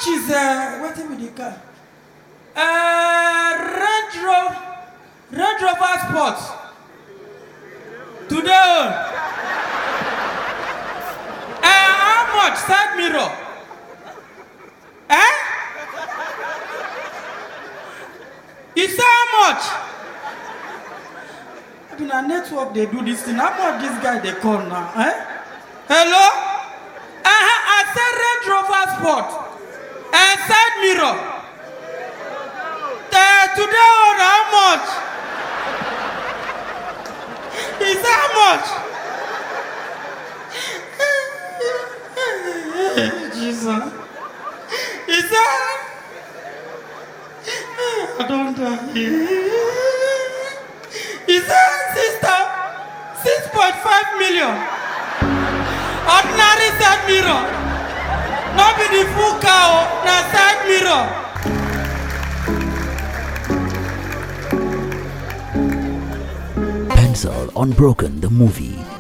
much is what will the car? Range Rover Sport. Today. How much? Side mirror. You say how much? In a network they do this thing. How much this guy they call now? Hello? I said Range Rover Sport. And side mirror. Today on how much? Is how much? Jesus. Is that? I don't die. Is that sister? 6.5 million. Ordinary side mirror. Not be the full cow, na side mirror. Pencil Unbroken the movie.